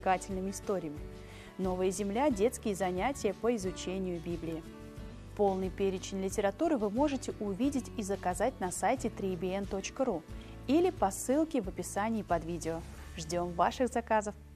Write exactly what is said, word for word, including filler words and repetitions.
увлекательными историями. «Новая земля» – детские занятия по изучению Библии. Полный перечень литературы вы можете увидеть и заказать на сайте три би эн точка ру или по ссылке в описании под видео. Ждем ваших заказов!